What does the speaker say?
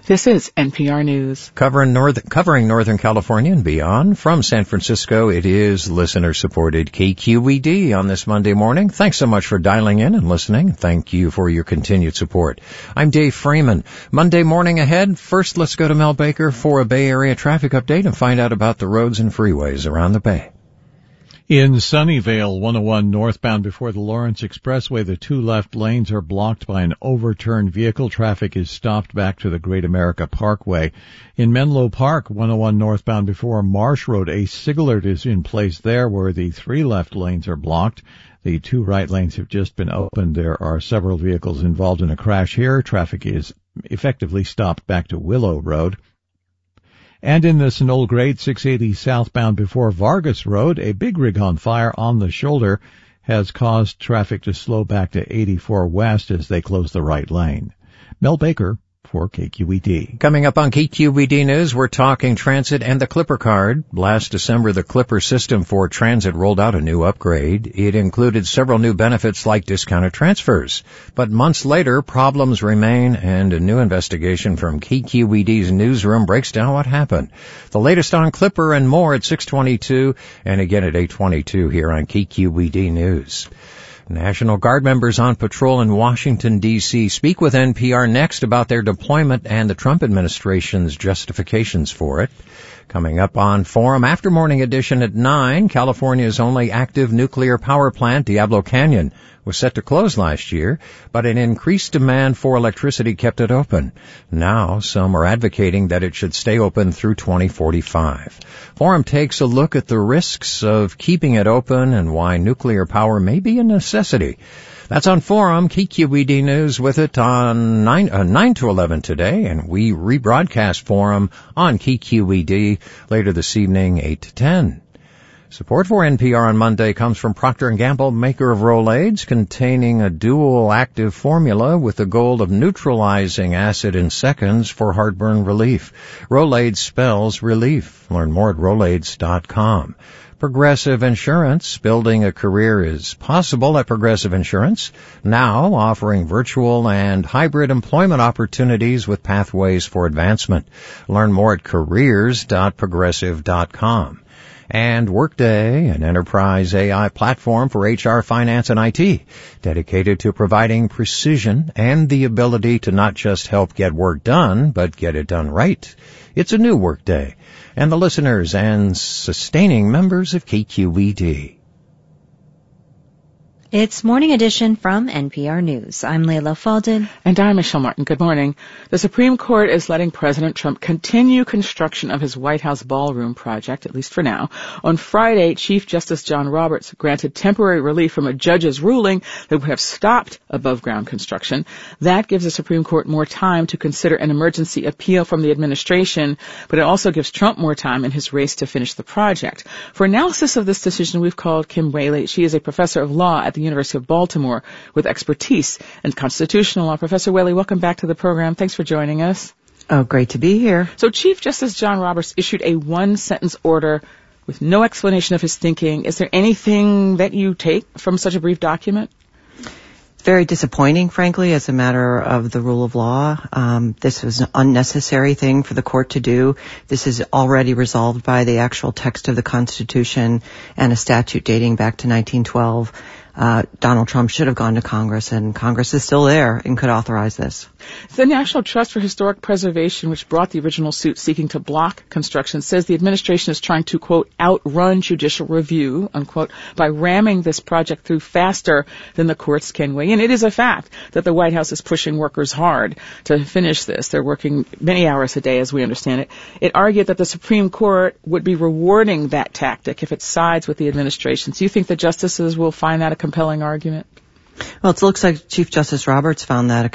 This is NPR News. Covering Northern California and beyond. From San Francisco, it is listener-supported KQED on this Monday morning. Thanks so much for dialing in and listening. Thank you for your continued support. I'm Dave Freeman. Monday morning ahead. First, let's go to Mel Baker for a Bay Area traffic update and find out about the roads and freeways around the Bay. In Sunnyvale, 101 northbound before the Lawrence Expressway, the two left lanes are blocked by an overturned vehicle. Traffic is stopped back to the Great America Parkway. In Menlo Park, 101 northbound before Marsh Road, a SigAlert is in place there where the three left lanes are blocked. The two right lanes have just been opened. There are several vehicles involved in a crash here. Traffic is effectively stopped back to Willow Road. And in the Sunol Grade 680 southbound before Vargas Road, a big rig on fire on the shoulder has caused traffic to slow back to 84 west as they close the right lane. Mel Baker for KQED. Coming up on KQED News, we're talking transit and the Clipper card. Last December, the Clipper system for transit rolled out a new upgrade. It included several new benefits like discounted transfers. But months later, problems remain, and a new investigation from KQED's newsroom breaks down what happened. The latest on Clipper and more at 6:22 and again at 8:22 here on KQED News. National Guard members on patrol in Washington, D.C. speak with NPR next about their deployment and the Trump administration's justifications for it. Coming up on Forum After Morning Edition at 9, California's only active nuclear power plant, Diablo Canyon, was set to close last year, but an increased demand for electricity kept it open. Now, some are advocating that it should stay open through 2045. Forum takes a look at the risks of keeping it open and why nuclear power may be a necessity. That's on Forum, KQED News with it on 9 to 11 today, and we rebroadcast Forum on KQED later this evening, 8 to 10. Support for NPR on Monday comes from Procter & Gamble, maker of Rolaids, containing a dual active formula with the goal of neutralizing acid in seconds for heartburn relief. Rolaids spells relief. Learn more at Rolaids.com. Progressive Insurance. Building a career is possible at Progressive Insurance, now offering virtual and hybrid employment opportunities with pathways for advancement. Learn more at careers.progressive.com. And Workday, an enterprise AI platform for HR, finance, and IT, dedicated to providing precision and the ability to not just help get work done, but get it done right. It's a new Workday, and the listeners and sustaining members of KQED. It's Morning Edition from NPR News. I'm Leila Faldin. And I'm Michelle Martin. Good morning. The Supreme Court is letting President Trump continue construction of his White House ballroom project, at least for now. On Friday, Chief Justice John Roberts granted temporary relief from a judge's ruling that would have stopped above-ground construction. That gives the Supreme Court more time to consider an emergency appeal from the administration, but it also gives Trump more time in his race to finish the project. For analysis of this decision, we've called Kim Whaley. She is a professor of law at the University of Baltimore with expertise in constitutional law. Professor Whaley, welcome back to the program. Thanks for joining us. Oh, great to be here. So Chief Justice John Roberts issued a one-sentence order with no explanation of his thinking. Is there anything that you take from such a brief document? Very disappointing, frankly, as a matter of the rule of law. This was an unnecessary thing for the court to do. This is already resolved by the actual text of the Constitution and a statute dating back to 1912. Donald Trump should have gone to Congress, and Congress is still there and could authorize this. The National Trust for Historic Preservation, which brought the original suit seeking to block construction, says the administration is trying to, quote, outrun judicial review, unquote, by ramming this project through faster than the courts can weigh in. It is a fact that the White House is pushing workers hard to finish this. They're working many hours a day, as we understand it. It argued that the Supreme Court would be rewarding that tactic if it sides with the administration. So you think the justices will find that a compelling argument? Well, it looks like Chief Justice Roberts found that a